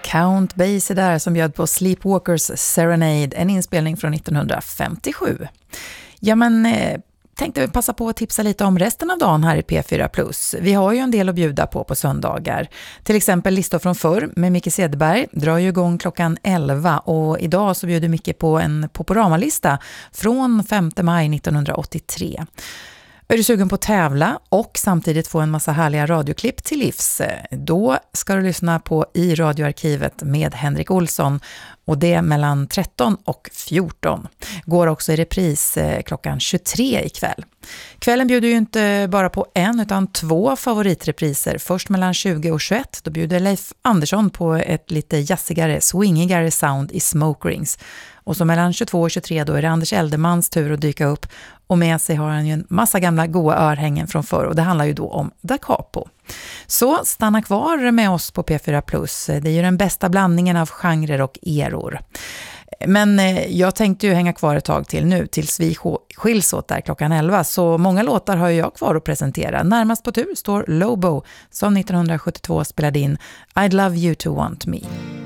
Count Basie där som bjöd på Sleepwalkers Serenade, en inspelning från 1957. Ja, men tänkte vi passa på att tipsa lite om resten av dagen här i P4+. Vi har ju en del att bjuda på söndagar. Till exempel Listor från förr med Micke Cederberg drar ju igång klockan 11 och idag så bjuder Micke på en Poporama-lista från 5 maj 1983. Är du sugen på att tävla och samtidigt få en massa härliga radioklipp till livs? Då ska du lyssna på I radioarkivet med Henrik Olsson och det mellan 13 och 14. Går också i repris klockan 23 ikväll. Kvällen bjuder ju inte bara på en utan 2 favoritrepriser. Först mellan 20 och 21, då bjuder Leif Andersson på ett lite jazzigare, swingigare sound i Smoke Rings. Och så mellan 22 och 23 då är det Anders Eldermans tur att dyka upp. Och med sig har han ju en massa gamla goa örhängen från förr och det handlar ju då om Da Capo. Så stanna kvar med oss på P4+. Det är ju den bästa blandningen av genrer och eror. Men jag tänkte ju hänga kvar ett tag till nu tills vi skiljs åt där klockan 11. Så många låtar har jag kvar att presentera. Närmast på tur står Lobo som 1972 spelade in I'd Love You To Want Me.